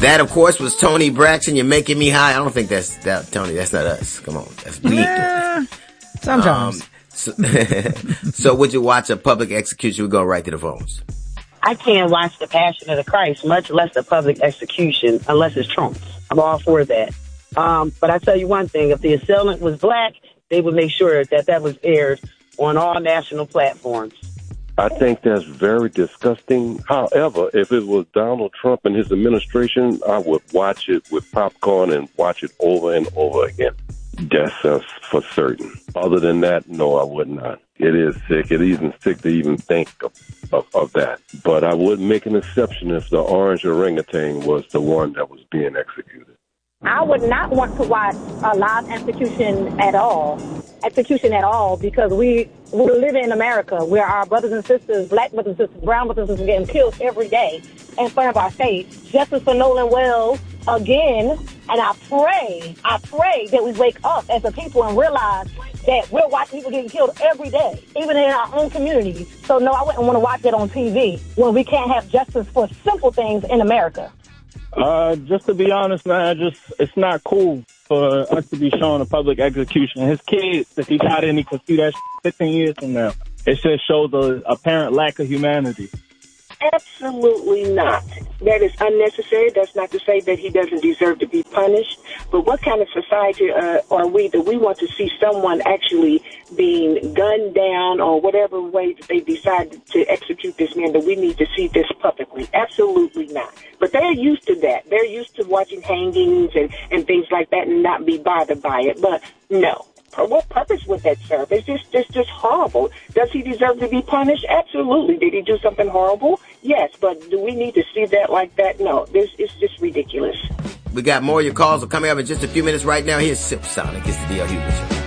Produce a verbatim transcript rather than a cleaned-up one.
That, of course, was Tony Braxton. You're making me high. I don't think that's that, Tony. That's not us. Come on, that's we. Yeah, sometimes. Um, so, so, would you watch a public execution? We go right to the phones. I can't watch The Passion of the Christ, much less a public execution, unless it's Trump's. I'm all for that. Um, but I tell you one thing: if the assailant was black, they would make sure that that was aired on all national platforms. I think that's very disgusting. However, if it was Donald Trump and his administration, I would watch it with popcorn and watch it over and over again. That's uh, for certain. Other than that, no, I would not. It is sick. It isn't sick to even think of, of, of that. But I would make an exception if the orange orangutan was the one that was being executed. I would not want to watch a live execution at all, execution at all, because we we live in America where our brothers and sisters, black brothers and sisters, brown brothers and sisters, are getting killed every day in front of our face. Justice for Nolan Wells again, and I pray, I pray that we wake up as a people and realize that we're watching people getting killed every day, even in our own communities. So no, I wouldn't want to watch that on T V when we can't have justice for simple things in America. Uh, just to be honest, man, just it's not cool for us to be showing a public execution. His kids, if he got in, he could see that shit fifteen years from now. It just shows a apparent lack of humanity. Absolutely not. That is unnecessary. That's not to say that he doesn't deserve to be punished. But what kind of society uh, are we that we want to see someone actually being gunned down or whatever way that they decide to execute this man, that we need to see this publicly? Absolutely not. But they're used to that. They're used to watching hangings and, and things like that and not be bothered by it. But no. For what purpose would that serve? It's just, it's just horrible. Does he deserve to be punished? Absolutely. Did he do something horrible? Yes. But do we need to see that like that? No. This is just ridiculous. We got more of your calls are coming up in just a few minutes right now. Here's Sip Sonic. It's the D L Hughley Show.